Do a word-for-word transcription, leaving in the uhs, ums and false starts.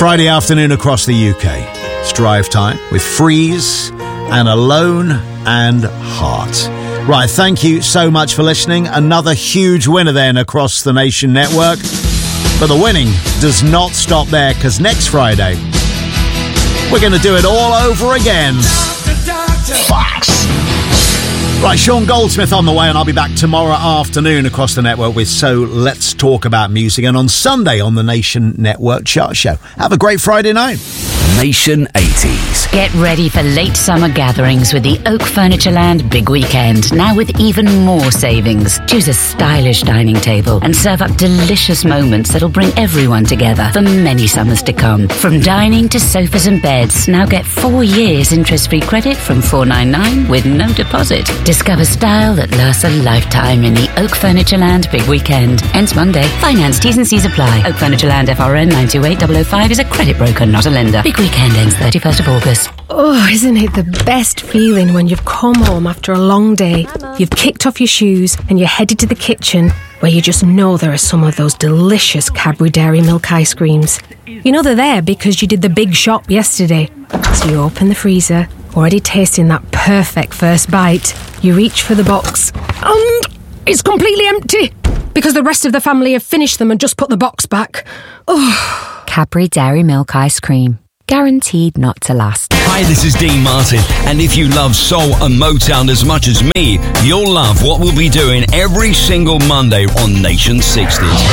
Friday afternoon across the U K. It's drive time with Freeze and Alone and Heart. Right, thank you so much for listening. Another huge winner then across the Nation network. But the winning does not stop there, because next Friday, we're going to do it all over again. Fox. Right, Sean Goldsmith on the way, and I'll be back tomorrow afternoon across the network with So Let's Talk About Music, and on Sunday on the Nation Network Chart Show. Have a great Friday night. Nation eighties. Get ready for late summer gatherings with the Oak Furnitureland Big Weekend, now with even more savings. Choose a stylish dining table and serve up delicious moments that'll bring everyone together for many summers to come. From dining to sofas and beds, now get four years interest-free credit from four ninety-nine with no deposit. Discover style that lasts a lifetime in the Oak Furnitureland Big Weekend. Ends Monday. Finance T's and C's apply. Oak Furnitureland F R N nine two eight zero zero five is a credit broker, not a lender. Big Weekend ends thirty-first of August. Oh, isn't it the best feeling when you've come home after a long day, you've kicked off your shoes and you're headed to the kitchen where you just know there are some of those delicious Cadbury Dairy Milk ice creams. You know they're there because you did the big shop yesterday. So you open the freezer, already tasting that perfect first bite. You reach for the box and it's completely empty because the rest of the family have finished them and just put the box back. Oh. Cadbury Dairy Milk Ice Cream. Guaranteed not to last. Hi, this is Dean Martin, and if you love soul and Motown as much as me, you'll love what we'll be doing every single Monday on Nation sixties.